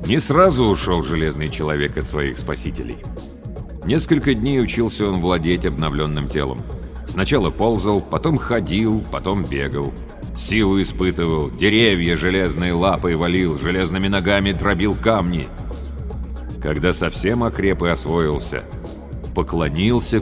Не сразу ушел Железный Человек от своих спасителей. Несколько дней учился он владеть обновленным телом. Сначала ползал, потом ходил, потом бегал. Силу испытывал, деревья железной лапой валил, железными ногами дробил камни. Когда совсем окреп и освоился, поклонился